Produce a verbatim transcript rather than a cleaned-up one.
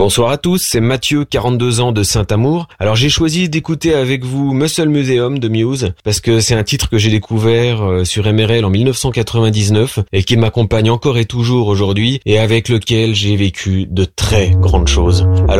Bonsoir à tous, c'est Mathieu, quarante-deux ans de Saint-Amour. Alors j'ai choisi d'écouter avec vous Muscle Museum de Muse parce que c'est un titre que j'ai découvert sur M R L en mille neuf cent quatre-vingt-dix-neuf et qui m'accompagne encore et toujours aujourd'hui et avec lequel j'ai vécu de très grandes choses. Alors